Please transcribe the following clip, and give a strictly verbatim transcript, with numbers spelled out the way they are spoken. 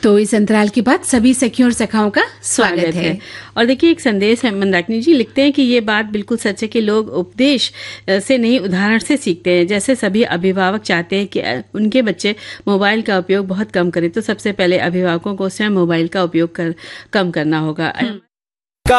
तो इस अंतराल के बाद सभी सखियों और सखाओं का स्वागत, स्वागत है।, है और देखिए एक संदेश है, मंदाकिनी जी लिखते हैं कि ये बात बिल्कुल सच है कि लोग उपदेश से नहीं उदाहरण से सीखते हैं। जैसे सभी अभिभावक चाहते हैं कि उनके बच्चे मोबाइल का उपयोग बहुत कम करें, तो सबसे पहले अभिभावकों को स्वयं मोबाइल का उपयोग कर कम करना होगा।